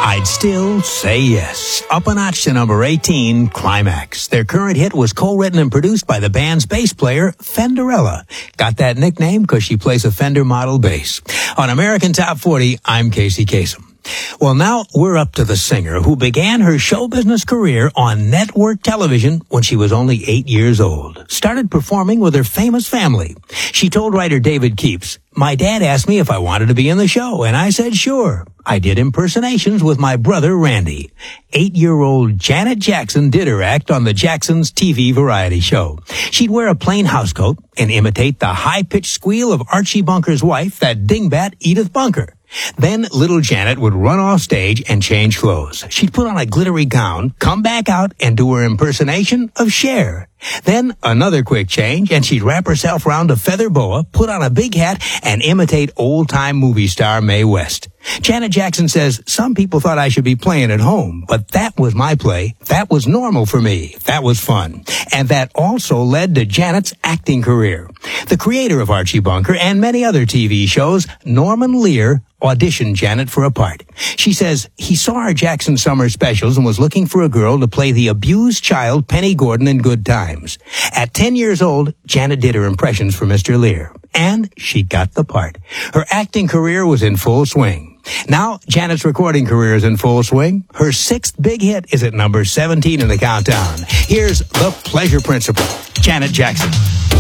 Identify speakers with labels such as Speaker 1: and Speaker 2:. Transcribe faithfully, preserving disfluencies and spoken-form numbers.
Speaker 1: I'd Still Say Yes. Up a notch to number eighteen, Climax. Their current hit was co-written and produced by the band's bass player, Fenderella. Got that nickname because she plays a Fender model bass. On American Top forty, I'm Casey Kasem. Well, now we're up to the singer who began her show business career on network television when she was only eight years old. Started performing with her famous family. She told writer David Keeps, "My dad asked me if I wanted to be in the show, and I said sure. I did impersonations with my brother Randy." Eight-year-old Janet Jackson did her act on the Jacksons' T V variety show. She'd wear a plain housecoat and imitate the high-pitched squeal of Archie Bunker's wife, that dingbat Edith Bunker. Then little Janet would run off stage and change clothes. She'd put on a glittery gown, come back out, and do her impersonation of Cher. Then another quick change, and she'd wrap herself round a feather boa, put on a big hat, and imitate old-time movie star Mae West. Janet Jackson says, "Some people thought I should be playing at home, but that was my play. That was normal for me. That was fun." And that also led to Janet's acting career. The creator of Archie Bunker and many other T V shows, Norman Lear, auditioned Janet for a part. She says he saw our Jackson summer specials and was looking for a girl to play the abused child Penny Gordon in Good Times. At ten years old, Janet did her impressions for Mister Lear, and she got the part. Her acting career was in full swing. Now, Janet's recording career is in full swing. Her sixth big hit is at number seventeen in the countdown. Here's The Pleasure Principle, Janet Jackson.